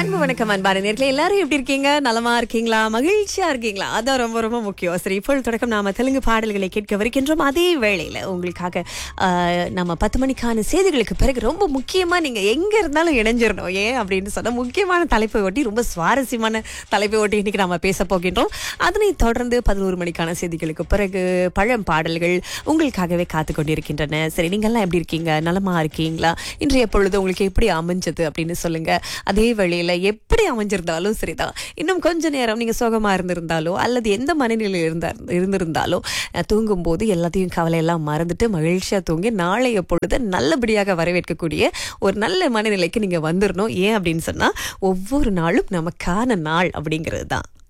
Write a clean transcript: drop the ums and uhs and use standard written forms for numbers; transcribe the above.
அன்பு வணக்கம் அன்பான நேர்களே, எல்லாரும் எப்படி இருக்கீங்க? நலமா இருக்கீங்களா? மகிழ்ச்சியா இருக்கீங்களா? அதான் ரொம்ப ரொம்ப முக்கியம். சரி, இப்பொழுது தொடக்கம் நாம தெலுங்கு பாடல்களை கேட்கவிருக்கின்றோம். அதே வேளையில உங்களுக்காக நம்ம 10 மணிக்கான செய்திகளுக்கு பிறகு ரொம்ப முக்கியமா நீங்க எங்க இருந்தாலும் இணைஞ்சிடணும். ஏன் அப்படின்னு சொன்னா, முக்கியமான தலைப்பை ஒட்டி, ரொம்ப சுவாரஸ்யமான தலைப்பை ஒட்டி இன்னைக்கு நாம பேச போகின்றோம். அதனை தொடர்ந்து 11 மணிக்கான செய்திகளுக்கு பிறகு பழம் பாடல்கள் உங்களுக்காகவே காத்து கொண்டிருக்கின்றன. சரி, நீங்க எல்லாம் எப்படி இருக்கீங்க? நலமா இருக்கீங்களா? இன்றைய பொழுது உங்களுக்கு எப்படி அமைஞ்சது அப்படின்னு சொல்லுங்க. அதே வேளையில எப்படி அமைஞ்சிருந்தாலும் சரிதான், இன்னும் கொஞ்ச நேரம் நீங்க சோகமா இருந்திருந்தாலோ அல்லது எந்த மனநிலையில் இருந்திருந்தாலோ தூங்கும் போது எல்லாத்தையும் கவலையெல்லாம் மறந்துட்டு மகிழ்ச்சியா தூங்கி நாளைய பொழுது நல்லபடியாக வரவேற்கக்கூடிய ஒரு நல்ல மனநிலைக்கு நீங்க வந்துடணும். ஏன் அப்படின்னு சொன்னா, ஒவ்வொரு நாளும் நமக்கான நாள் அப்படிங்கிறது தான்.